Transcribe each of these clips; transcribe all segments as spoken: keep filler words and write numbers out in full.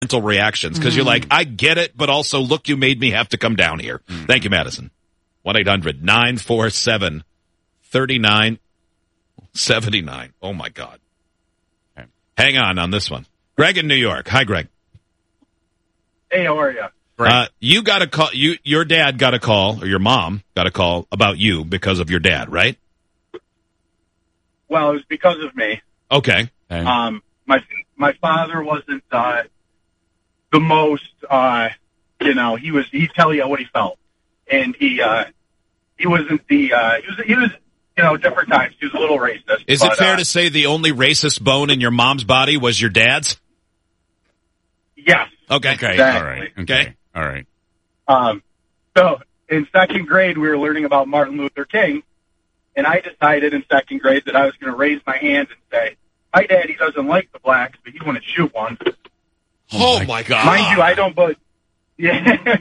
mental reactions because mm. you're like, I get it, but also, look, you made me have to come down here. Mm. Thank you, Madison. one eight hundred nine four seven three nine seven nine. Oh, my God. Okay. Hang on on this one. Greg in New York. Hi, Greg. Hey, how are you? Uh, you got a call. You, your dad got a call, or your mom got a call about you because of your dad, right? Well, it was because of me. Okay. okay. Um, my my father wasn't uh, the most. Uh, you know, he was. He'd tell you what he felt, and he uh, he wasn't the. Uh, he was. He was. You know, different times. He was a little racist. Is but, it fair uh, to say the only racist bone in your mom's body was your dad's? Yes. Okay. Okay. Exactly. All right. Okay. All right. Um, so in second grade, we were learning about Martin Luther King, and I decided in second grade that I was going to raise my hand and say, "My daddy doesn't like the blacks, but he want to shoot one." Oh, oh my God! Mind you, I don't. But yeah,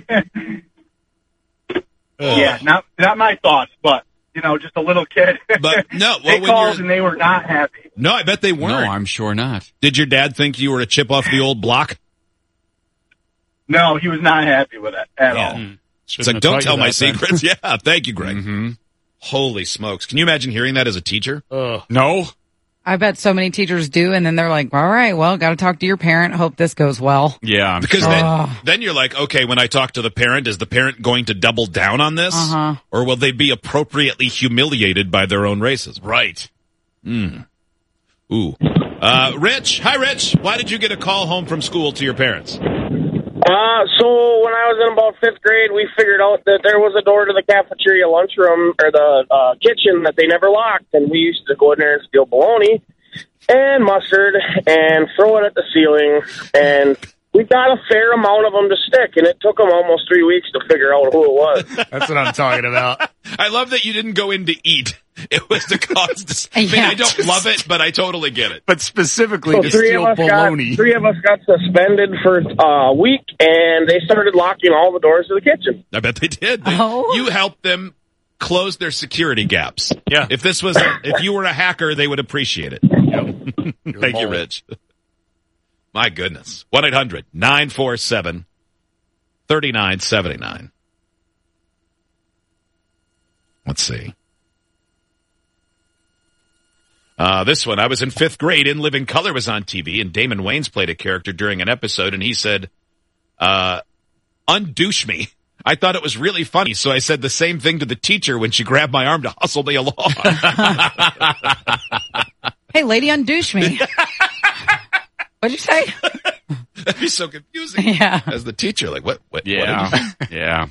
yeah, not not my thoughts, but you know, just a little kid. But no, well, they when called you're... and they were not happy. No, I bet they weren't. No, I'm sure not. Did your dad think you were a chip off the old block? No, he was not happy with it at yeah. all. Mm. It's like, don't tell my secrets. Yeah, thank you, Greg. Mm-hmm. Holy smokes. Can you imagine hearing that as a teacher? Uh, no. I bet so many teachers do, and then they're like, all right, well, got to talk to your parent. Hope this goes well. Yeah. I'm because sure. then, then you're like, okay, when I talk to the parent, is the parent going to double down on this? Uh-huh. Or will they be appropriately humiliated by their own racism? Right. Mm. Ooh. Uh, Rich. Hi, Rich. Why did you get a call home from school to your parents? Uh, so when I was in about fifth grade, we figured out that there was a door to the cafeteria lunchroom or the uh, kitchen that they never locked, and we used to go in there and steal bologna and mustard and throw it at the ceiling, and we got a fair amount of them to stick, and it took them almost three weeks to figure out who it was. That's what I'm talking about. I love that you didn't go in to eat. It was to cause this. I mean, I don't love it, but I totally get it. But specifically so to three steal of us bologna. Got, three of us got suspended for a week, and they started locking all the doors to the kitchen. I bet they did. They, oh. You helped them close their security gaps. Yeah. If this was, a, if you were a hacker, they would appreciate it. Yep. Thank you, Rich. My goodness. one eight hundred nine four seven three nine seven nine. Let's see. Uh, this one, I was in fifth grade. In Living Color was on T V, and Damon Wayans played a character during an episode, and he said, uh, undouche me. I thought it was really funny, so I said the same thing to the teacher when she grabbed my arm to hustle me along. Hey, lady, undouche me. What'd you say? That'd be so confusing. Yeah. As the teacher, like, what? what yeah. What yeah.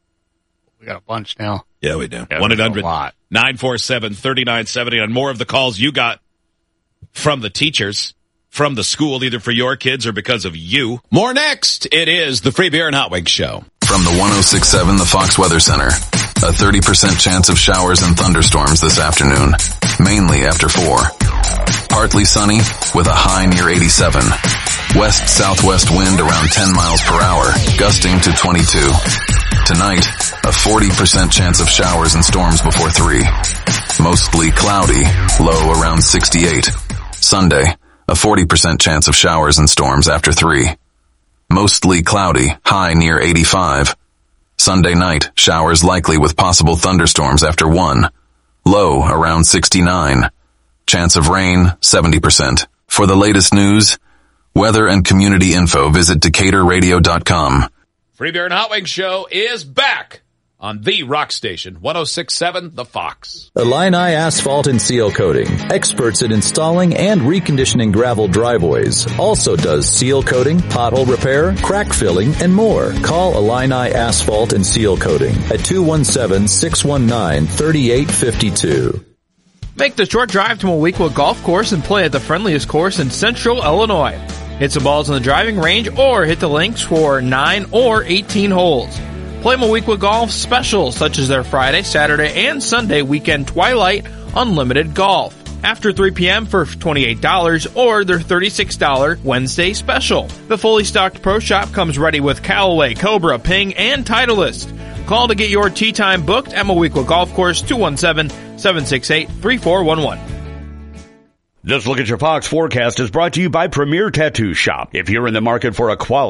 We got a bunch now. Yeah, we do. Yeah, one eight hundred nine four seven three nine seven zero. And more of the calls you got from the teachers, from the school, either for your kids or because of you. More next. It is the Free Beer and Hot Wings Show. From the one oh six point seven, the Fox Weather Center. A thirty percent chance of showers and thunderstorms this afternoon, mainly after four. Partly sunny with a high near eighty-seven. West-southwest wind around ten miles per hour, gusting to twenty-two. Tonight, a forty percent chance of showers and storms before three. Mostly cloudy, low around sixty-eight. Sunday, a forty percent chance of showers and storms after three. Mostly cloudy, high near eighty-five. Sunday night, showers likely with possible thunderstorms after one. Low around sixty-nine. Chance of rain, seventy percent. For the latest news, weather and community info, visit Decatur Radio dot com. Free Beer and Hot Wings Show is back on the rock station, one oh six point seven, The Fox. Illini Asphalt and Seal Coating. Experts in installing and reconditioning gravel driveways. Also does seal coating, pothole repair, crack filling, and more. Call Illini Asphalt and Seal Coating at two one seven, six one nine, three eight five two. Make the short drive to Moweaqua Golf Course and play at the friendliest course in central Illinois. Hit some balls on the driving range or hit the links for nine or eighteen holes. Play Moweaqua Golf specials such as their Friday, Saturday, and Sunday weekend Twilight Unlimited Golf. After three p.m. for twenty-eight dollars or their thirty-six dollars Wednesday special. The fully stocked Pro Shop comes ready with Callaway, Cobra, Ping, and Titleist. Call to get your tee time booked at Moweaqua Golf Course, two one seven, seven six eight, three four one one. This Look at Your Fox forecast is brought to you by Premier Tattoo Shop. If you're in the market for a quality